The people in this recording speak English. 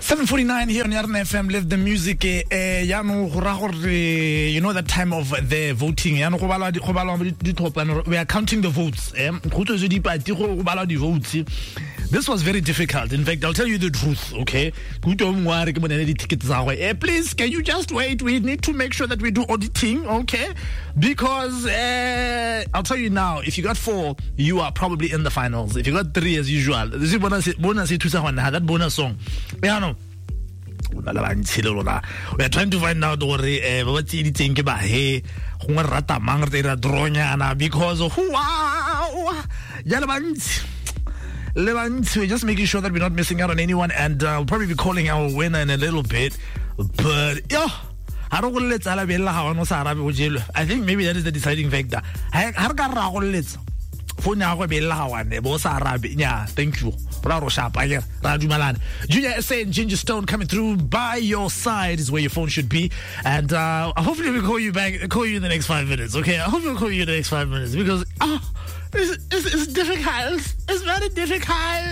7:49 here on Yarn FM. Live the music. You know that time of the voting. We are counting the votes. This was very difficult. In fact, I'll tell you the truth. Okay, please, can you just wait? We need to make sure that we do auditing. Okay, because I'll tell you now. If you got 4, you are probably in the finals. If you got 3, as usual, this is bonus that bonus song. We are trying to find out what's eating because we're just making sure that we're not missing out on anyone, and I'll probably be calling our winner in a little bit. But I think maybe that is the deciding factor. Thank you. Junior SA and Ginger Stone coming through. By your side is where your phone should be, and hopefully we'll call you in the next 5 minutes. Okay, I hope we'll call you in the next 5 minutes because it's difficult. It's very difficult.